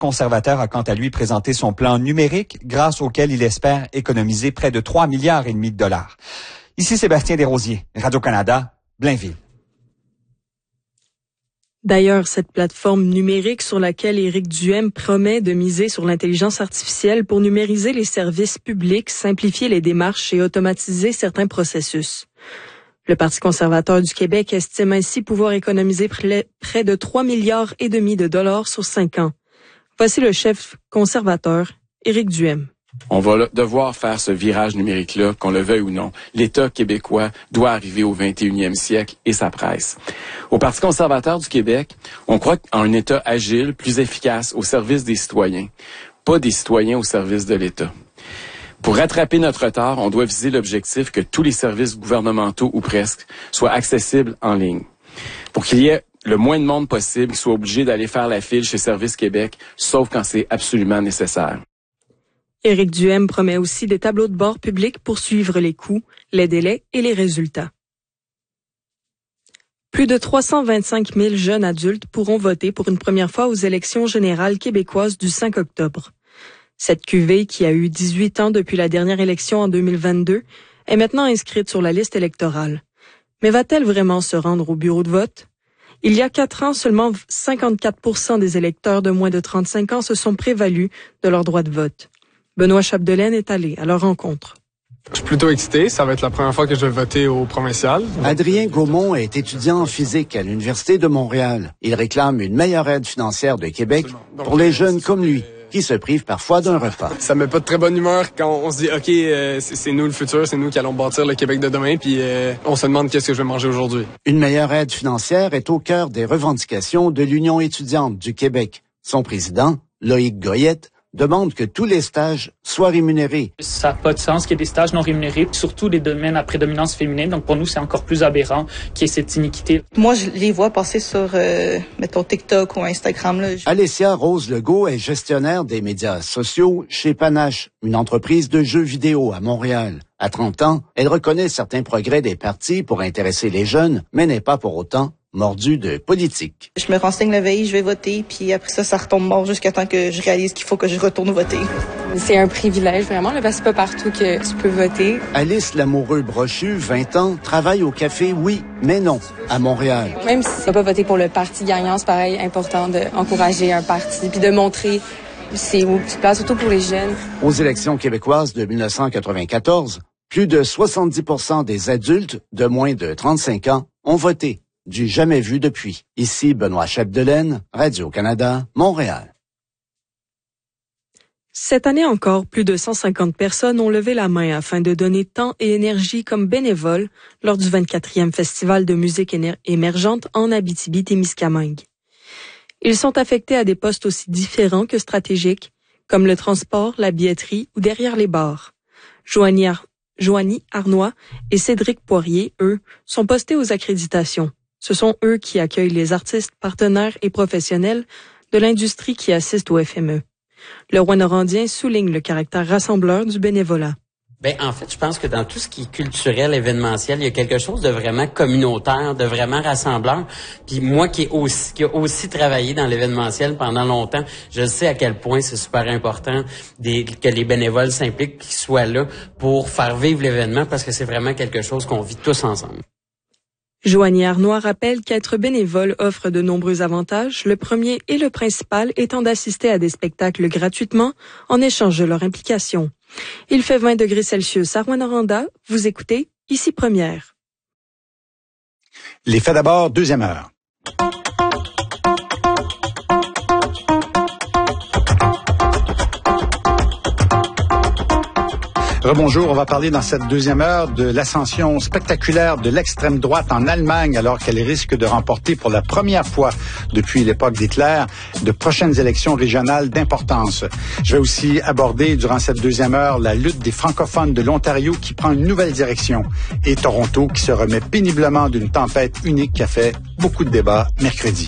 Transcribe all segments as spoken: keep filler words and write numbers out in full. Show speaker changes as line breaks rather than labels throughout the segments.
conservateur a quant à lui présenté son plan numérique grâce auquel il espère économiser près de trois milliards et demi de dollars. Ici Sébastien Desrosiers, Radio-Canada, Blainville.
D'ailleurs, cette plateforme numérique sur laquelle Éric Duhem promet de miser sur l'intelligence artificielle pour numériser les services publics, simplifier les démarches et automatiser certains processus. Le Parti conservateur du Québec estime ainsi pouvoir économiser près de trois milliards et demi de dollars sur cinq ans. Voici le chef conservateur, Éric Duhem.
On va devoir faire ce virage numérique-là, qu'on le veuille ou non. L'État québécois doit arriver au vingt et unième siècle et ça presse. Au Parti conservateur du Québec, on croit en un État agile, plus efficace, au service des citoyens, pas des citoyens au service de l'État. Pour rattraper notre retard, on doit viser l'objectif que tous les services gouvernementaux, ou presque, soient accessibles en ligne. Pour qu'il y ait le moins de monde possible qui soit obligé d'aller faire la file chez Service Québec, sauf quand c'est absolument nécessaire.
Éric Duhem promet aussi des tableaux de bord publics pour suivre les coûts, les délais et les résultats. Plus de trois cent vingt-cinq mille jeunes adultes pourront voter pour une première fois aux élections générales québécoises du cinq octobre. Cette cuvée, qui a eu dix-huit ans depuis la dernière élection en deux mille vingt-deux, est maintenant inscrite sur la liste électorale. Mais va-t-elle vraiment se rendre au bureau de vote? Il y a quatre ans, seulement cinquante-quatre pour cent des électeurs de moins de trente-cinq ans se sont prévalus de leur droit de vote. Benoît Chapdelaine est allé à leur rencontre.
Je suis plutôt excité. Ça va être la première fois que je vais voter au provincial.
Adrien Gaumont est étudiant en physique à l'Université de Montréal. Il réclame une meilleure aide financière de Québec pour les jeunes comme lui, qui se privent parfois d'un repas.
Ça me met pas de très bonne humeur quand on se dit « OK, euh, c'est, c'est nous le futur, c'est nous qui allons bâtir le Québec de demain », puis euh, on se demande qu'est-ce que je vais manger aujourd'hui.
Une meilleure aide financière est au cœur des revendications de l'Union étudiante du Québec. Son président, Loïc Goyette, demande que tous les stages soient rémunérés.
Ça n'a pas de sens qu'il y ait des stages non rémunérés, surtout les domaines à prédominance féminine. Donc pour nous, c'est encore plus aberrant qu'il y ait cette iniquité.
Moi, je les vois passer sur, euh, mettons, TikTok ou Instagram. Là.
Alessia Rose Legault est gestionnaire des médias sociaux chez Panache, une entreprise de jeux vidéo à Montréal. À trente ans, elle reconnaît certains progrès des partis pour intéresser les jeunes, mais n'est pas pour autant mordu de politique.
Je me renseigne la veille, je vais voter, puis après ça, ça retombe mort jusqu'à temps que je réalise qu'il faut que je retourne voter.
C'est un privilège, vraiment, là, parce que c'est pas partout que tu peux voter.
Alice Lamoureux-Brochu, vingt ans, travaille au café Oui, mais non, à Montréal.
Même si tu vas pas voter pour le parti gagnant, c'est pareil important d'encourager un parti, puis de montrer c'est où tu places, surtout pour les jeunes.
Aux élections québécoises de dix-neuf cent quatre-vingt-quatorze, plus de soixante-dix pour cent des adultes de moins de trente-cinq ans ont voté. Du jamais vu depuis. Ici Benoît Chapdelaine, Radio-Canada, Montréal.
Cette année encore, plus de cent cinquante personnes ont levé la main afin de donner temps et énergie comme bénévoles lors du vingt-quatrième Festival de musique émergente en Abitibi-Témiscamingue. Ils sont affectés à des postes aussi différents que stratégiques, comme le transport, la billetterie ou derrière les bars. Joanie, Ar- Joanie Arnois et Cédric Poirier, eux, sont postés aux accréditations. Ce sont eux qui accueillent les artistes, partenaires et professionnels de l'industrie qui assistent au F M E. Le Roi-Norandien souligne le caractère rassembleur du bénévolat.
Ben en fait, je pense que dans tout ce qui est culturel, événementiel, il y a quelque chose de vraiment communautaire, de vraiment rassembleur. Puis moi qui ai aussi qui a aussi travaillé dans l'événementiel pendant longtemps, je sais à quel point c'est super important des, que les bénévoles s'impliquent, qu'ils soient là pour faire vivre l'événement, parce que c'est vraiment quelque chose qu'on vit tous ensemble.
Joanie Arnois rappelle qu'être bénévole offre de nombreux avantages, le premier et le principal étant d'assister à des spectacles gratuitement en échange de leur implication. Il fait vingt degrés Celsius à Rouyn-Noranda. Vous écoutez Ici Première.
Les faits d'abord, deuxième heure. Rebonjour, on va parler dans cette deuxième heure de l'ascension spectaculaire de l'extrême droite en Allemagne alors qu'elle risque de remporter pour la première fois depuis l'époque d'Hitler de prochaines élections régionales d'importance. Je vais aussi aborder durant cette deuxième heure la lutte des francophones de l'Ontario qui prend une nouvelle direction et Toronto qui se remet péniblement d'une tempête unique qui a fait beaucoup de débats mercredi.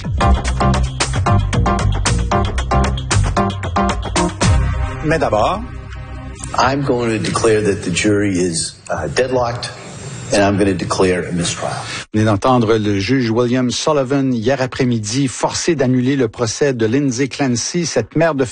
Mais d'abord,
I'm going to declare that the jury is uh, deadlocked and I'm going to declare a mistrial.
Vous venez d'entendre le juge William Sullivan hier après-midi forcé d'annuler le procès de Lindsay Clancy, cette mère de